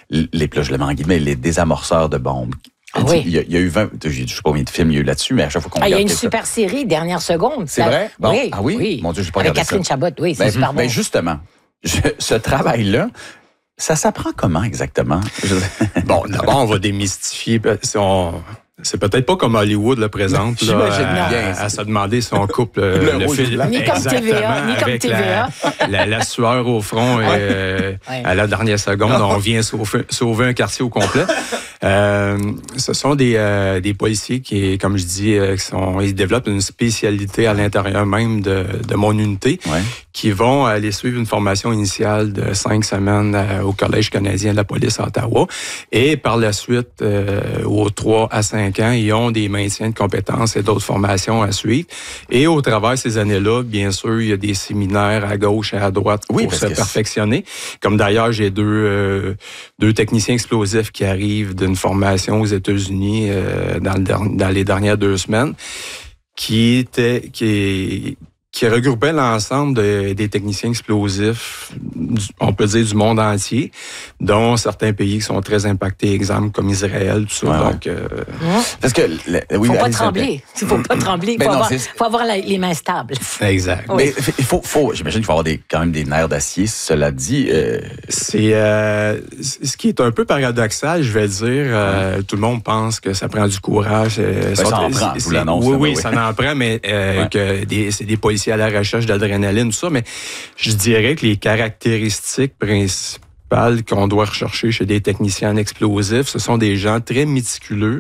là, je le mets en guillemets, les désamorceurs de bombes. Oui. Il y a eu 20, je sais pas combien de films il y a eu là-dessus, mais à chaque fois qu'on regarde... Il y a une super série, Dernière seconde. C'est vrai? Bon. Oui. Ah oui? Mon Dieu, je n'ai pas Avec regardé Catherine ça. Chabot, oui, c'est super bon. Ben justement, ce travail-là, ça s'apprend comment exactement? Bon, d'abord, on va démystifier. C'est peut-être pas comme Hollywood le présente, J'imagine bien, à se demander si on coupe le rouge fil. blanc. Ni comme TVA, ni comme avec TVA. La sueur au front et à la dernière seconde, on vient sauver un quartier au complet. Ce sont des policiers qui, comme je dis, ils développent une spécialité à l'intérieur même de mon unité, qui vont aller suivre une formation initiale de 5 semaines au Collège canadien de la police à Ottawa. Et par la suite, aux 3 à 5 ans, ils ont des maintiens de compétences et d'autres formations à suivre. Et au travers de ces années-là, bien sûr, il y a des séminaires à gauche et à droite pour se perfectionner. Comme d'ailleurs, j'ai deux techniciens explosifs qui arrivent d'une formation aux États-Unis dans les dernières 2 semaines, qui regroupait l'ensemble des techniciens explosifs, on peut dire du monde entier, dont certains pays qui sont très impactés, exemple comme Israël, tout ça. Ouais, donc, parce que faut pas trembler. Il faut pas trembler. Il faut avoir les mains stables. Exact. Mais j'imagine qu'il faut avoir quand même des nerfs d'acier. Cela dit, c'est ce qui est un peu paradoxal, je vais dire. Tout le monde pense que ça prend du courage. Ça en prend, je vous l'annonce. Oui, ça en prend, mais que c'est des policiers à la recherche d'adrénaline, tout ça, mais je dirais que les caractéristiques principales qu'on doit rechercher chez des techniciens en explosifs, ce sont des gens très méticuleux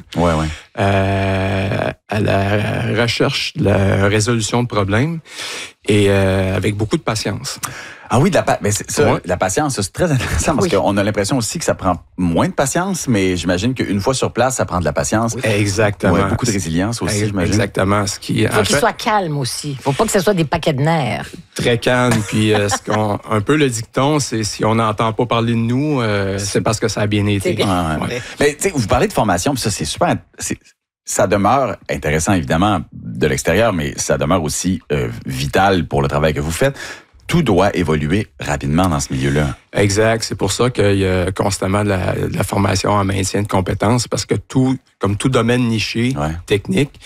à la recherche de la résolution de problèmes et avec beaucoup de patience. Ah oui, la patience, c'est très intéressant parce qu'on a l'impression aussi que ça prend moins de patience, mais j'imagine qu'une fois sur place, ça prend de la patience. Oui. Exactement. Ouais, beaucoup de résilience aussi, j'imagine. Exactement. Il faut qu'il soit calme aussi. Il ne faut pas que ce soit des paquets de nerfs. Très calme. Puis un peu le dicton, c'est si on n'entend pas parler de nous, c'est parce que ça a bien été. Mais tu sais, vous parlez de formation, puis ça, c'est super... Ça demeure intéressant, évidemment, de l'extérieur, mais ça demeure aussi vital pour le travail que vous faites. Tout doit évoluer rapidement dans ce milieu-là. Exact. C'est pour ça qu'il y a constamment de la formation en maintien de compétences, parce que comme tout domaine niché, technique,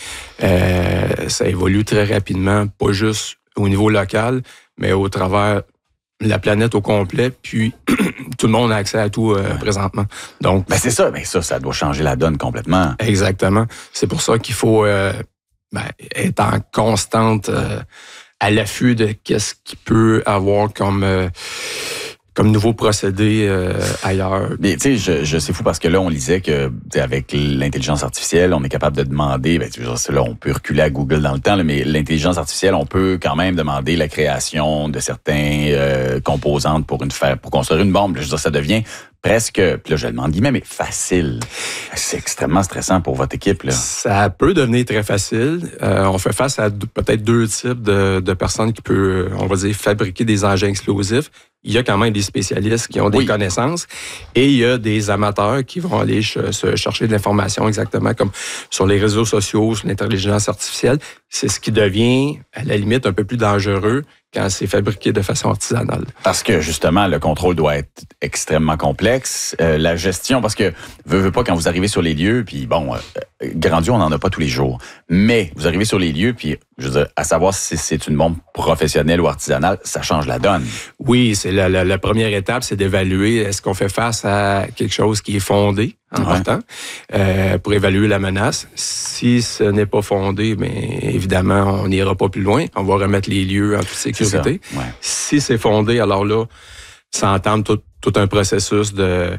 ça évolue très rapidement, pas juste au niveau local, mais au travers la planète au complet, puis tout le monde a accès à tout présentement. Donc, c'est ça. Mais ça doit changer la donne complètement. Exactement. C'est pour ça qu'il faut être en constante... à l'affût de qu'est-ce qu'il peut avoir comme nouveau procédé ailleurs. Mais tu sais, c'est fou parce que là, on lisait que avec l'intelligence artificielle, on est capable de demander, là, on peut reculer à Google dans le temps, là, mais l'intelligence artificielle, on peut quand même demander la création de certains composantes pour construire une bombe. Là, je veux dire, ça devient presque, puis là, je le demande guillemets, mais facile. C'est extrêmement stressant pour votre équipe, là. Ça peut devenir très facile. On fait face à peut-être 2 types de personnes qui peuvent, on va dire, fabriquer des engins explosifs. Il y a quand même des spécialistes qui ont des connaissances et il y a des amateurs qui vont aller se chercher de l'information exactement comme sur les réseaux sociaux, sur l'intelligence artificielle. C'est ce qui devient, à la limite, un peu plus dangereux quand c'est fabriqué de façon artisanale. Parce que, justement, le contrôle doit être extrêmement complexe. La gestion, parce que, veux pas, quand vous arrivez sur les lieux, puis bon, grand Dieu, on n'en a pas tous les jours. Mais vous arrivez sur les lieux, puis, je veux dire, à savoir si c'est une bombe professionnelle ou artisanale, ça change la donne. Oui, c'est la première étape, c'est d'évaluer est-ce qu'on fait face à quelque chose qui est fondé en partant pour évaluer la menace. Si ce n'est pas fondé, bien évidemment, on n'ira pas plus loin. On va remettre les lieux en toute sécurité. Si c'est fondé, alors là, ça entame tout un processus de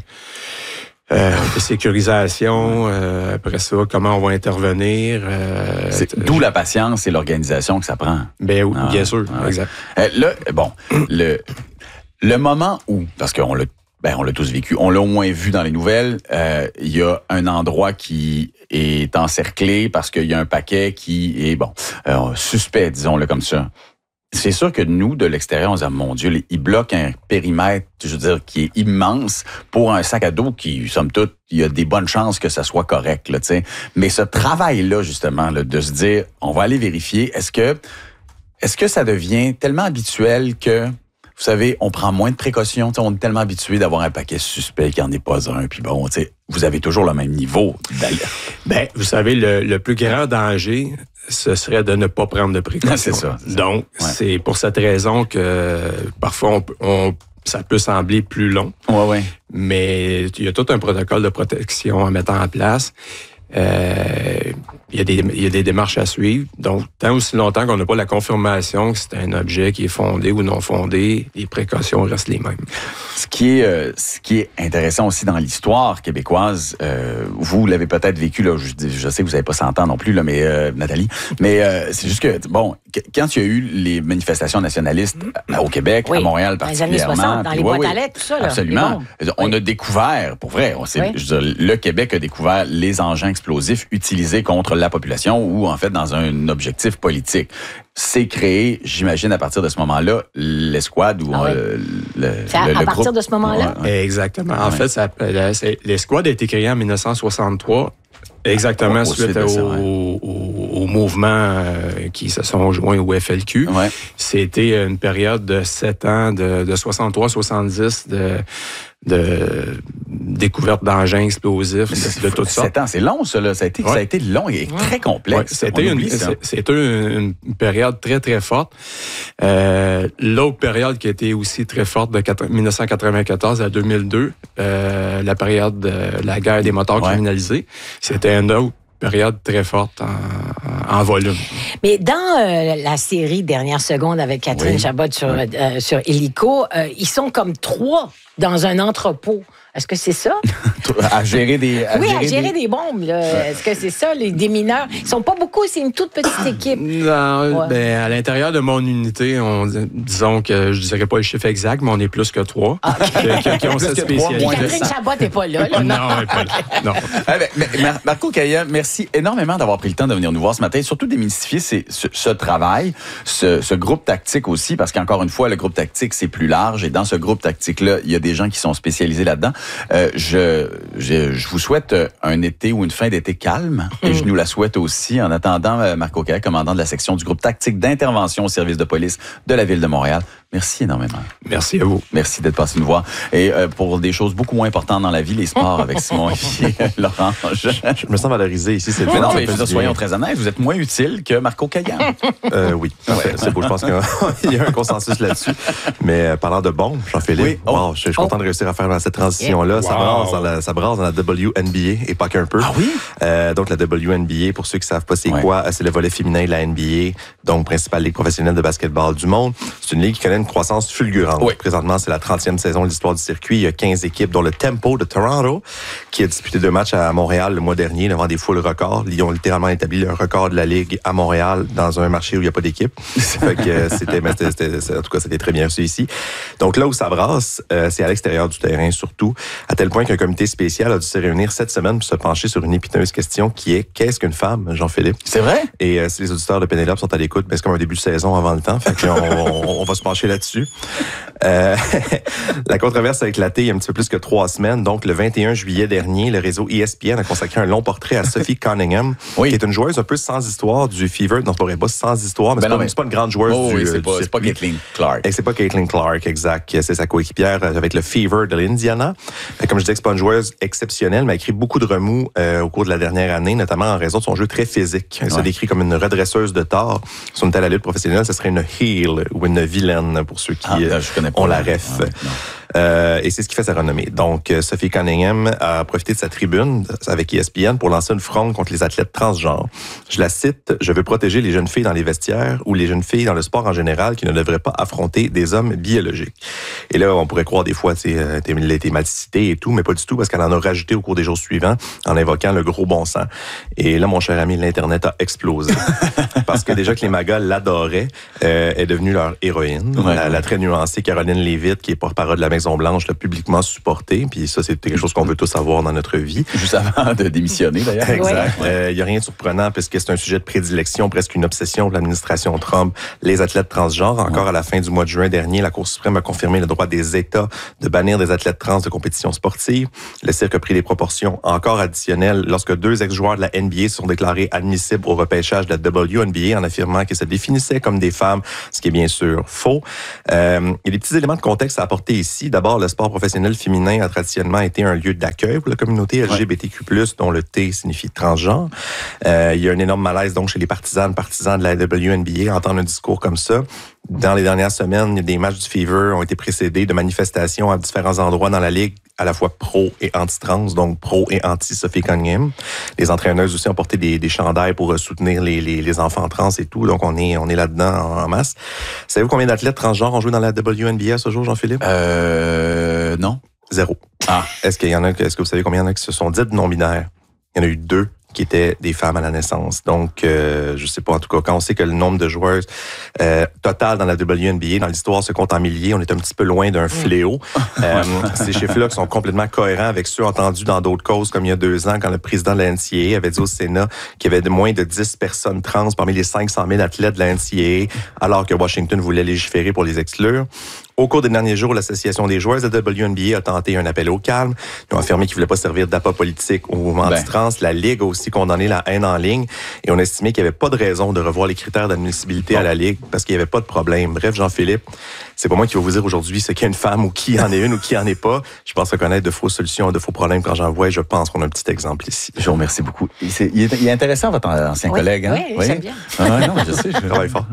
sécurisation. Après ça, comment on va intervenir. D'où la patience et l'organisation que ça prend. Ben oui, bien sûr, exact. Là, bon, le moment où, parce qu'on l'a tous vécu, on l'a au moins vu dans les nouvelles, il y a un endroit qui est encerclé parce qu'il y a un paquet qui est, suspect, disons-le comme ça. C'est sûr que nous, de l'extérieur, on se dit, mon Dieu, ils bloquent un périmètre, je veux dire, qui est immense pour un sac à dos qui, somme toute, il y a des bonnes chances que ça soit correct, là, tu sais. Mais ce travail-là, justement, là, de se dire, on va aller vérifier, est-ce que ça devient tellement habituel que vous savez, on prend moins de précautions. On est tellement habitué d'avoir un paquet suspect qu'il n'y en ait pas un. Puis bon, vous avez toujours le même niveau d'alerte. Bien, vous savez, le plus grand danger, ce serait de ne pas prendre de précautions. C'est ça. Donc, c'est pour cette raison que parfois, ça peut sembler plus long. Ouais. Mais il y a tout un protocole de protection à mettre en place. Il y a des démarches à suivre. Donc, tant aussi longtemps qu'on n'a pas la confirmation que c'est un objet qui est fondé ou non fondé, les précautions restent les mêmes. Ce qui est intéressant aussi dans l'histoire québécoise, vous l'avez peut-être vécu, là, je sais que vous n'avez pas 100 ans non plus, là, mais Nathalie, mais c'est juste que, bon, quand il y a eu les manifestations nationalistes au Québec, à Montréal particulièrement. Dans les années 60, dans les boîtes à lettres, tout ça. Là, absolument. On a découvert, pour vrai, je veux dire, le Québec a découvert les engins explosifs utilisés contre la population ou, en fait, dans un objectif politique. C'est créé, j'imagine, à partir de ce moment-là, l'escouade ou le à partir de ce moment-là? Ouais. Exactement. En fait, l'escouade a été créée en 1963, exactement suite au mouvement qui se sont joints au FLQ. Ouais. C'était une période de 7 ans, de 63-70, de découverte d'engins explosifs de toutes sortes. 7 ans, c'est long, ça, là. Ça a été long et très complexe. C'était une période très, très forte. L'autre période qui a été aussi très forte, de 1994 à 2002, la période de la guerre des moteurs criminalisés, c'était une autre période très forte en volume. Mais dans la série Dernière seconde avec Catherine Chabot sur Illico, ils sont comme 3 dans un entrepôt. Est-ce que c'est ça? À gérer des... à gérer des bombes. Là. Est-ce que c'est ça, les démineurs? Ils sont pas beaucoup, c'est une toute petite équipe. Non, à l'intérieur de mon unité, disons que je dirais pas le chiffre exact, mais on est plus que 3 qui ont cette spécialité. Catherine Chabot n'est pas là. Non, elle n'est pas là. Non. Mais Marco Caillat, merci énormément d'avoir pris le temps de venir nous voir ce matin et surtout démystifier ce travail, ce groupe tactique aussi, parce qu'encore une fois, le groupe tactique, c'est plus large et dans ce groupe tactique-là, il y a des gens qui sont spécialisés là-dedans. Je vous souhaite un été ou une fin d'été calme et je nous la souhaite aussi en attendant Marco Caillat, commandant de la section du groupe tactique d'intervention au service de police de la Ville de Montréal. Merci énormément. Merci à vous. Merci d'être passé nous voir. Et pour des choses beaucoup moins importantes dans la vie, les sports avec Simon et Laurent. Je me sens valorisé ici. Mais non, mais soyons très honnêtes, vous êtes moins utile que Marco Caillat. Oui, c'est beau. Je pense qu'il y a un consensus là-dessus. Mais parlant de bombes, Jean-Philippe, je suis content de réussir à faire cette transition-là. Ça brasse dans la WNBA et pas qu'un peu. Ah oui? Donc, la WNBA, pour ceux qui ne savent pas c'est quoi, c'est le volet féminin de la NBA, donc principale ligue professionnelle de basketball du monde. C'est une ligue qui connaît une croissance fulgurante. Oui. Présentement, c'est la 30e saison de l'histoire du circuit. Il y a 15 équipes, dont le Tempo de Toronto, qui a disputé 2 matchs à Montréal le mois dernier, devant des foules records. Ils ont littéralement établi le record de la ligue à Montréal dans un marché où il n'y a pas d'équipe. Fait que en tout cas, c'était très bien reçu ici. Donc là où ça brasse, c'est à l'extérieur du terrain surtout, à tel point qu'un comité spécial a dû se réunir cette semaine pour se pencher sur une épineuse question qui est: qu'est-ce qu'une femme, Jean-Philippe? C'est vrai? Et si les auditeurs de Pénélope sont à l'écoute, c'est comme un début de saison avant le temps. Fait qu'on va se pencher là-dessus. La controverse a éclaté il y a un petit peu plus que 3 semaines. Donc, le 21 juillet dernier, le réseau ESPN a consacré un long portrait à Sophie Cunningham, qui est une joueuse un peu sans histoire du Fever. Non, c'est pas sans histoire, mais c'est pas une grande joueuse du c'est pas Caitlin Clark. Et c'est pas Caitlin Clark, exact. C'est sa coéquipière avec le Fever de l'Indiana. Comme je disais, c'est pas une joueuse exceptionnelle, mais elle a écrit beaucoup de remous au cours de la dernière année, notamment en raison de son jeu très physique. Elle se décrit comme une redresseuse de tort. Si on était à la lutte professionnelle, ce serait une heel ou une vilaine pour ceux qui ont la ref. Et c'est ce qui fait sa renommée. Donc, Sophie Cunningham a profité de sa tribune avec ESPN pour lancer une fronde contre les athlètes transgenres. Je la cite: « Je veux protéger les jeunes filles dans les vestiaires ou les jeunes filles dans le sport en général qui ne devraient pas affronter des hommes biologiques. » Et là, on pourrait croire des fois, elle a été mal citée et tout, mais pas du tout, parce qu'elle en a rajouté au cours des jours suivants en invoquant le gros bon sens. Et là, mon cher ami, l'Internet a explosé. Parce que déjà que les magas l'adoraient, est devenue leur héroïne. La très nuancée Caroline Leavitt, qui est porte-parole de la Maison-Blanche l'a publiquement supporté. Puis ça, c'est quelque chose qu'on veut tous avoir dans notre vie. Juste avant de démissionner, d'ailleurs. Exact. Il n'y a rien de surprenant puisque c'est un sujet de prédilection, presque une obsession de l'administration Trump, les athlètes transgenres. Encore à la fin du mois de juin dernier, la Cour suprême a confirmé le droit des États de bannir des athlètes trans de compétition sportive. Le cirque a pris des proportions encore additionnelles lorsque 2 ex-joueurs de la NBA se sont déclarés admissibles au repêchage de la WNBA en affirmant qu'ils se définissaient comme des femmes, ce qui est bien sûr faux. Il y a des petits éléments de contexte à apporter ici. D'abord, le sport professionnel féminin a traditionnellement été un lieu d'accueil pour la communauté LGBTQ+, dont le T signifie transgenre. Il y a un énorme malaise donc chez les partisans de la WNBA à entendre un discours comme ça. Dans les dernières semaines, des matchs du Fever ont été précédés de manifestations à différents endroits dans la Ligue, à la fois pro et anti-trans, donc pro et anti-Sophie Cunningham. Les entraîneuses aussi ont porté des chandails pour soutenir les enfants trans et tout, donc on est là-dedans en masse. Savez-vous combien d'athlètes transgenres ont joué dans la WNBA ce jour, Jean-Philippe? Non. 0. Ah. Est-ce que vous savez combien il y en a qui se sont dites non-binaires? Il y en a eu 2 qui étaient des femmes à la naissance. Donc, je sais pas, en tout cas, quand on sait que le nombre de joueurs total dans la WNBA, dans l'histoire, se compte en milliers, on est un petit peu loin d'un fléau. Ces chiffres-là qui sont complètement cohérents avec ceux entendus dans d'autres causes, comme il y a 2 ans, quand le président de la NCAA avait dit au Sénat qu'il y avait moins de 10 personnes trans parmi les 500 000 athlètes de la NCAA, alors que Washington voulait légiférer pour les exclure. Au cours des derniers jours, l'Association des joueurs de la WNBA a tenté un appel au calme. Ils ont affirmé qu'ils ne voulaient pas servir d'appât politique au mouvement anti-trans. La Ligue a aussi condamné la haine en ligne et on a estimé qu'il n'y avait pas de raison de revoir les critères d'admissibilité à la Ligue parce qu'il n'y avait pas de problème. Bref, Jean-Philippe, c'est pas moi qui vais vous dire aujourd'hui ce qu'est une femme ou qui en est une ou qui en est pas. Je pense reconnaître de fausses solutions, de faux problèmes quand j'en vois et je pense qu'on a un petit exemple ici. Je vous remercie beaucoup. Il est intéressant, votre ancien collègue. Hein? Oui, j'aime bien. Non, je sais. Je travaille fort.